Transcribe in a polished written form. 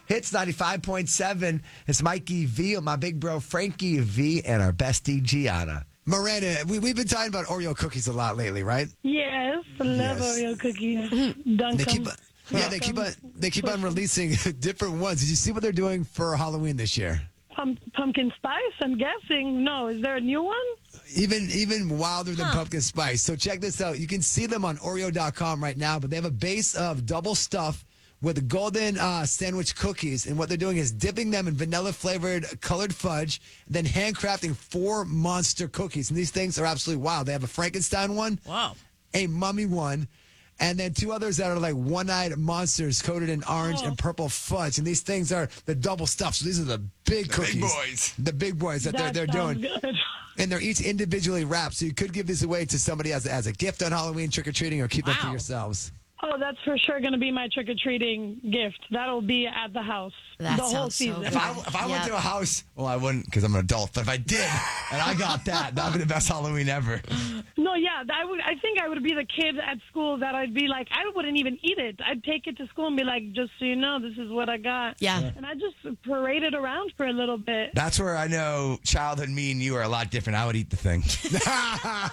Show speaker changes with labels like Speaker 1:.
Speaker 1: Hits 95.7. It's Mikey V, my big bro Frankie V, and our bestie Gianna.
Speaker 2: Miranda, we've been talking about Oreo cookies a lot lately, right?
Speaker 3: Yes, I love Oreo cookies. Dunk
Speaker 2: They keep on releasing different ones. Did you see what they're doing for Halloween this year?
Speaker 3: Pumpkin spice, I'm guessing. No, is there a new one?
Speaker 2: Even wilder than pumpkin spice. So check this out. You can see them on Oreo.com right now, but they have a base of double stuff with golden sandwich cookies. And what they're doing is dipping them in vanilla-flavored colored fudge, then handcrafting 4 monster cookies. And these things are absolutely wild. They have a Frankenstein one, a mummy one, and then 2 others that are like one-eyed monsters coated in orange and purple fudge. And these things are the double stuff. So these are the big cookies.
Speaker 1: Big boys.
Speaker 2: The big boys that they're doing.
Speaker 3: Good.
Speaker 2: And they're each individually wrapped. So you could give these away to somebody as a gift on Halloween, trick-or-treating, or keep them for yourselves.
Speaker 3: Oh, that's for sure going to be my trick-or-treating gift. That'll be at the house
Speaker 4: That
Speaker 3: the whole
Speaker 4: sounds so
Speaker 3: season.
Speaker 4: good.
Speaker 1: If I went to a house, well, I wouldn't because I'm an adult. But if I did and I got that would be the best Halloween ever.
Speaker 3: No, yeah, I think I would be the kid at school that I'd be like, I wouldn't even eat it. I'd take it to school and be like, just so you know, this is what I got.
Speaker 4: Yeah.
Speaker 3: And I just parade it around for a little bit.
Speaker 1: That's where I know childhood me and you are a lot different. I would eat the thing.